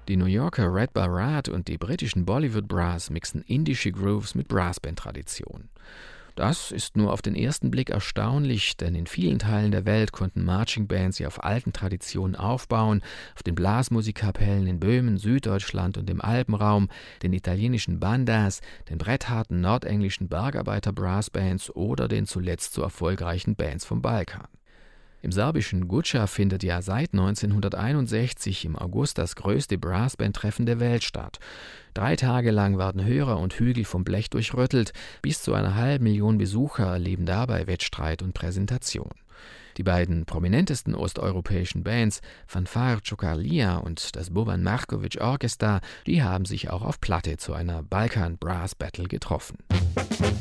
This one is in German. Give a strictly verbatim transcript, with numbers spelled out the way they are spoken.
Die New Yorker Red Baraat und die britischen Bollywood Brass mixen indische Grooves mit Brassband-Tradition. Das ist nur auf den ersten Blick erstaunlich, denn in vielen Teilen der Welt konnten Marching Bands ja auf alten Traditionen aufbauen, auf den Blasmusikkapellen in Böhmen, Süddeutschland und im Alpenraum, den italienischen Bandas, den brettharten nordenglischen Bergarbeiter-Brassbands oder den zuletzt so erfolgreichen Bands vom Balkan. Im serbischen Guča findet ja seit neunzehnhunderteinundsechzig im August das größte Brassband-Treffen der Welt statt. Drei Tage lang werden Hörer und Hügel vom Blech durchrüttelt. Bis zu einer halben Million Besucher erleben dabei Wettstreit und Präsentation. Die beiden prominentesten osteuropäischen Bands, Fanfare Ciocărlia und das Boban Marković Orchestra, die haben sich auch auf Platte zu einer Balkan Brass Battle getroffen.